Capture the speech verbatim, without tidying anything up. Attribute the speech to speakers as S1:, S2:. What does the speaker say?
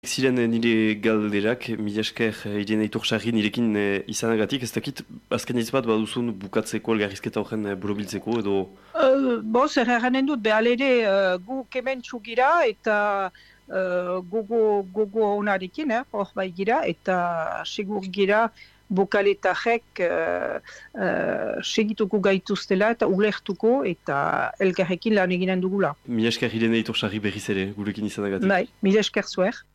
S1: Ziren nire galderak, mila esker Irene Itursarri nirekin izanagatik, ez dakit azken izbat baduzun bukatzeko elgarrizketa horren borobiltzeko edo...
S2: Uh, bo, zer erranen dut, behal ere uh, gu kementsu gira eta uh, gogo, gogo onarekin, eh, hor bai gira, eta segur gira bokaletarek uh, uh, segituko gaituztela eta ulertuko eta elgarrekin lan eginen dugula.
S1: Mila esker Irene Itursarri berriz ere gurekin izanagatik.
S2: Bai, mila esker zuer.